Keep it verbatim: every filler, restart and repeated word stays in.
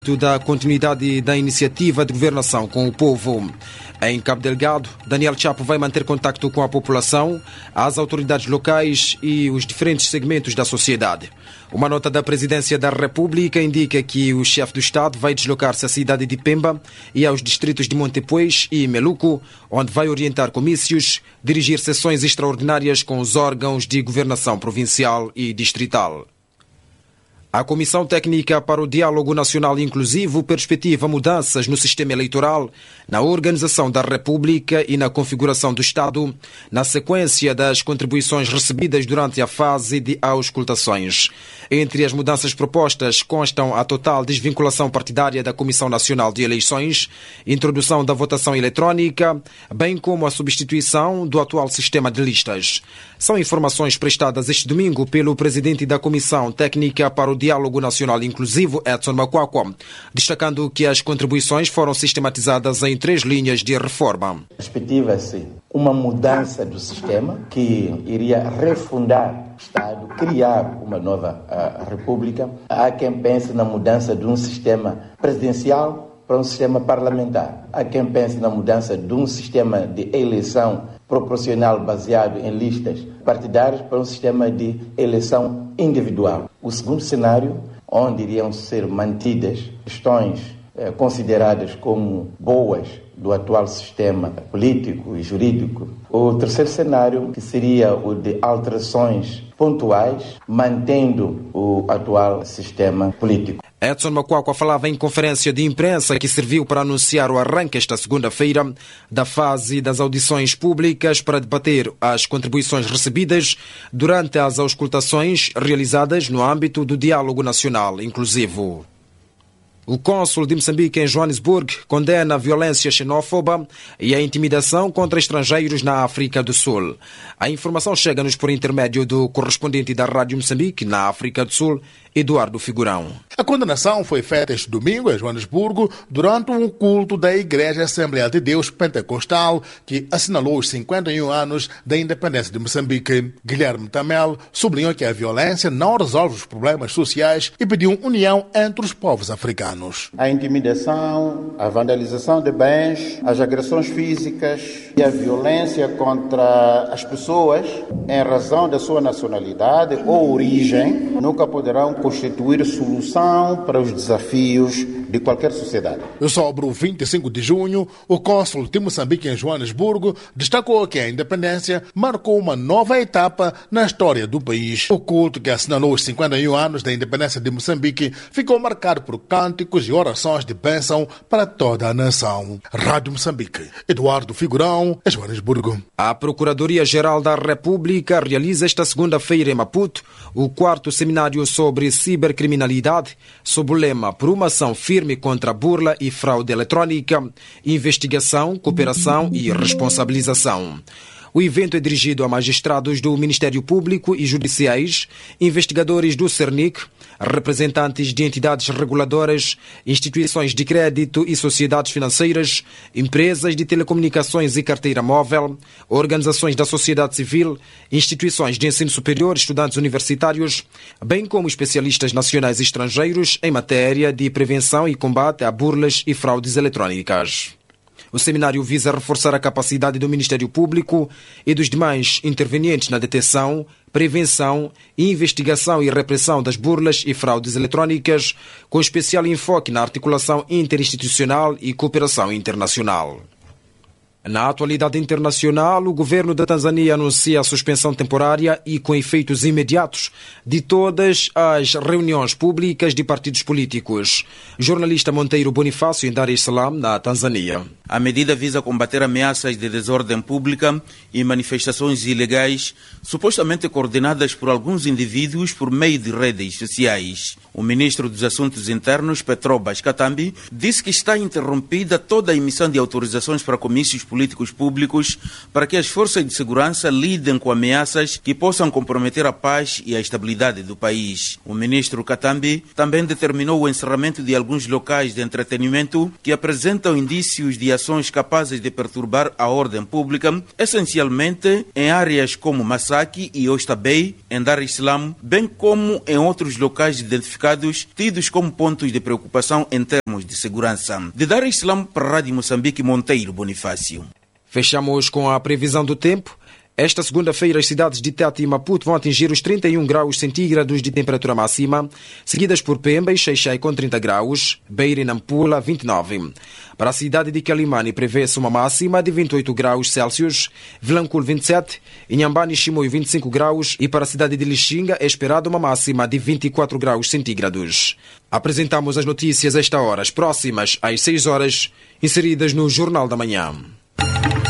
da continuidade da iniciativa de governação com o povo. Em Cabo Delgado, Daniel Chapo vai manter contacto com a população, as autoridades locais e os diferentes segmentos da sociedade. Uma nota da Presidência da República indica que o chefe do Estado vai deslocar-se à cidade de Pemba e aos distritos de Montepuez e Meluco, onde vai orientar comícios, dirigir sessões extraordinárias com os órgãos de governação provincial e distrital. A Comissão Técnica para o Diálogo Nacional Inclusivo perspectiva mudanças no sistema eleitoral, na organização da República e na configuração do Estado, na sequência das contribuições recebidas durante a fase de auscultações. Entre as mudanças propostas constam a total desvinculação partidária da Comissão Nacional de Eleições, introdução da votação eletrónica, bem como a substituição do atual sistema de listas. São informações prestadas este domingo pelo presidente da Comissão Técnica para o Diálogo Nacional Inclusivo, Edson Macuacua, destacando que as contribuições foram sistematizadas em três linhas de reforma. Perspectiva-se uma mudança do sistema que iria refundar o Estado, criar uma nova uh, república. Há quem pense na mudança de um sistema presidencial para um sistema parlamentar. Há quem pense na mudança de um sistema de eleição proporcional baseado em listas partidárias para um sistema de eleição individual. O segundo cenário, onde iriam ser mantidas questões eh, consideradas como boas do atual sistema político e jurídico. O terceiro cenário, que seria o de alterações pontuais, mantendo o atual sistema político. Edson Macuacua falava em conferência de imprensa que serviu para anunciar o arranque esta segunda-feira da fase das audições públicas para debater as contribuições recebidas durante as auscultações realizadas no âmbito do Diálogo Nacional Inclusivo. O cônsul de Moçambique em Joanesburgo condena a violência xenófoba e a intimidação contra estrangeiros na África do Sul. A informação chega-nos por intermédio do correspondente da Rádio Moçambique na África do Sul, Eduardo Figurão. A condenação foi feita este domingo em Joanesburgo durante um culto da Igreja Assembleia de Deus Pentecostal que assinalou os cinquenta e um anos da independência de Moçambique. Guilherme Tamel sublinhou que a violência não resolve os problemas sociais e pediu união entre os povos africanos. A intimidação, a vandalização de bens, as agressões físicas e a violência contra as pessoas em razão da sua nacionalidade ou origem nunca poderão constituir solução para os desafios de qualquer sociedade. Sobre o vinte e cinco de junho, o cônsul de Moçambique em Joanesburgo destacou que a independência marcou uma nova etapa na história do país. O culto que assinalou os cinquenta e um anos da independência de Moçambique ficou marcado por cânticos e orações de bênção para toda a nação. Rádio Moçambique, Eduardo Figurão, em Joanesburgo. A Procuradoria-Geral da República realiza esta segunda-feira em Maputo o quarto seminário sobre cibercriminalidade, sob o lema Por uma ação firme contra a burla e fraude eletrónica, investigação, cooperação e responsabilização. O evento é dirigido a magistrados do Ministério Público e judiciais, investigadores do CERNIC, representantes de entidades reguladoras, instituições de crédito e sociedades financeiras, empresas de telecomunicações e carteira móvel, organizações da sociedade civil, instituições de ensino superior, estudantes universitários, bem como especialistas nacionais e estrangeiros em matéria de prevenção e combate a burlas e fraudes eletrónicas. O seminário visa reforçar a capacidade do Ministério Público e dos demais intervenientes na detecção, prevenção, investigação e repressão das burlas e fraudes eletrónicas, com especial enfoque na articulação interinstitucional e cooperação internacional. Na atualidade internacional, o governo da Tanzânia anuncia a suspensão temporária e com efeitos imediatos de todas as reuniões públicas de partidos políticos. Jornalista Monteiro Bonifácio, em Dar es Salaam, na Tanzânia. A medida visa combater ameaças de desordem pública e manifestações ilegais, supostamente coordenadas por alguns indivíduos por meio de redes sociais. O ministro dos Assuntos Internos, Petrobras Katambi, disse que está interrompida toda a emissão de autorizações para comícios políticos públicos para que as forças de segurança lidem com ameaças que possam comprometer a paz e a estabilidade do país. O ministro Katambi também determinou o encerramento de alguns locais de entretenimento que apresentam indícios de ações capazes de perturbar a ordem pública, essencialmente em áreas como Masaki e Oysterbay, em Dar es Salaam, bem como em outros locais identificados tidos como pontos de preocupação em termos de segurança. De Dar es Salaam para a Rádio Moçambique, Monteiro Bonifácio. Fechamos com a previsão do tempo. Esta segunda-feira, as cidades de Tete e Maputo vão atingir os trinta e um graus centígrados de temperatura máxima, seguidas por Pemba e Xai-Xai com trinta graus, Beira e Nampula vinte e nove. Para a cidade de Quelimane prevê-se uma máxima de vinte e oito graus Celsius, Vilanculo vinte e sete, Inhambane e Chimoio vinte e cinco graus e para a cidade de Lixinga é esperada uma máxima de vinte e quatro graus centígrados. Apresentamos as notícias a esta hora, as próximas às seis horas, inseridas no Jornal da Manhã.